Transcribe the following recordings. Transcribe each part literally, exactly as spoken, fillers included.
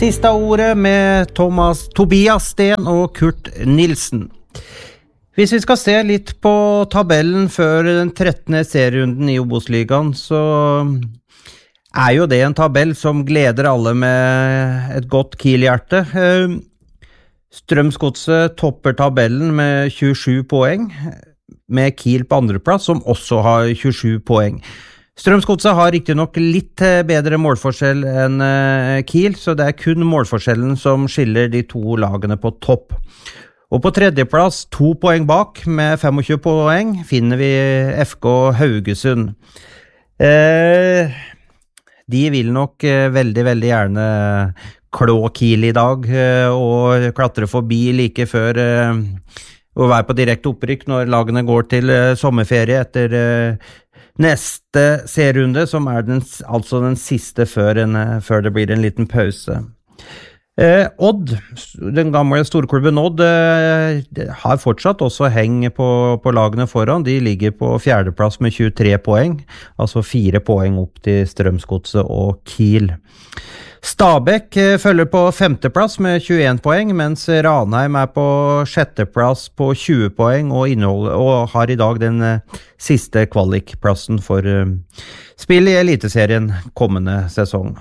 Siste ordet med Thomas, Tobias Sten og Kurt Nilsen. Hvis vi skal se litt på tabellen før den trettende serierunden i Obos-ligaen, så er jo det en tabell som gleder alle med et godt Kiel-hjerte. Strømsgodset topper tabellen med tjuesju poeng, med Kiel på andreplass, som også har tjuesju poeng. Strømsgodset har riktig nok litt bedre målforskjell enn Kiel, så det er kun målforskjellen som skiller de to lagene på topp. Og på tredjeplass, to poeng bak, med tjuefem poeng, finner vi F K Haugesund. Eh, de vil nok veldig, veldig gjerne klå Kiel i dag, og klatre forbi like før å være på direkte opprykk når lagene går til sommerferie etter neste serierunde, som er den, altså den siste før, en, før det blir en liten pause. Eh, Odd, den gamle storklubben Odd, eh, har fortsatt også heng på, på lagene foran. De ligger på fjerdeplass med tjuetre poeng, altså fire poeng opp til Strømsgodset og Kiel. Stabæk eh, følger på femteplass med tjueen poeng, mens Ranheim er på sjetteplass på tjue poeng og, og har i dag den eh, siste kvalikplassen for eh, spill i Eliteserien kommende sesong.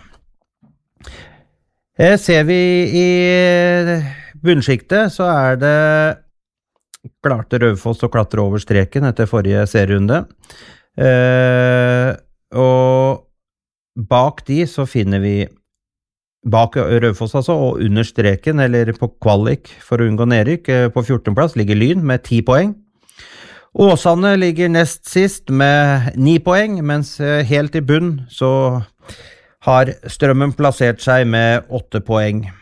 Eh, ser vi i bunnsjiktet, så er det klarte Raufoss å klatre over streken etter forrige serierunde. Eh, og bak de så finner vi bak Raufoss altså, og under streken, eller på kvalik for å unngå nedrykk, på fjortende plass ligger Lyn med ti poeng. Åsane ligger nest sist med ni poeng, mens helt i bunn så har Strømmen plassert seg med åtte poeng.